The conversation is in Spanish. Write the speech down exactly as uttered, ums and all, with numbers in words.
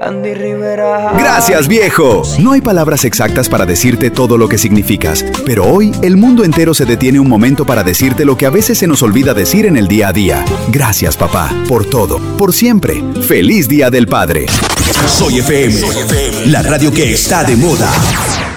Andy Rivera. Gracias, viejo. No hay palabras exactas para decirte todo lo que significas, pero hoy el mundo entero se detiene un momento para decirte lo que a veces se nos olvida decir en el día a día. Gracias, papá, por todo, por siempre. Feliz Día del Padre. Soy F M, la radio que está de moda.